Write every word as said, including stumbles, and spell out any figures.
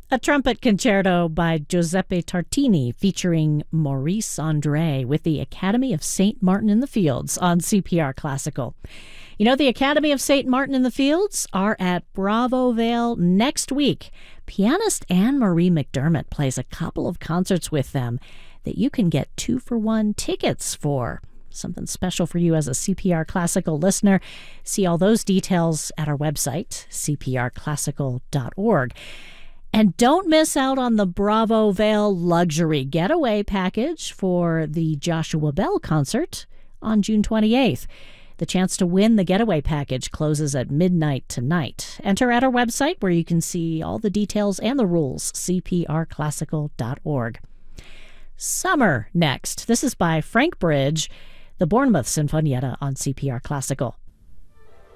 A trumpet concerto by Giuseppe Tartini featuring Maurice Andre with the Academy of Saint Martin in the Fields on C P R Classical. You know, the Academy of Saint Martin in the Fields are at Bravo Vale next week. Pianist Anne-Marie McDermott plays a couple of concerts with them that you can get two-for-one tickets for. Something special for you as a C P R Classical listener. See all those details at our website, c p r classical dot org. And don't miss out on the Bravo Vale Luxury Getaway package for the Joshua Bell concert on June twenty-eighth. The chance to win the Getaway package closes at midnight tonight. Enter at our website where you can see all the details and the rules, c p r classical dot org. Summer next. This is by Frank Bridge, the Bournemouth Sinfonietta on C P R Classical.